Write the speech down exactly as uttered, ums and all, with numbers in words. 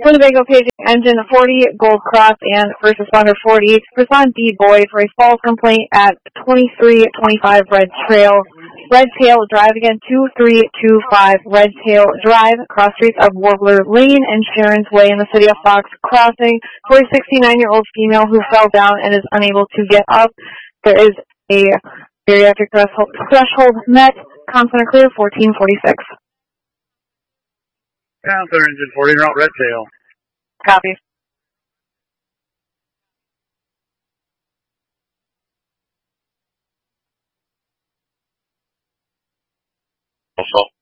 Winnebago paging engine forty, Gold Cross, and first responder forty. Respond D. Boy for a false complaint at twenty-three twenty-five Red Trail. Red Tail Drive again, two three two five Red Tail Drive, cross streets of Warbler Lane and Sharon's Way in the city of Fox Crossing, for a sixty-nine-year-old female who fell down and is unable to get up. There is a bariatric threshold, threshold met. Consonant clear, fourteen forty-six. Counselor engine forty, route Red Tail. Copy. Also.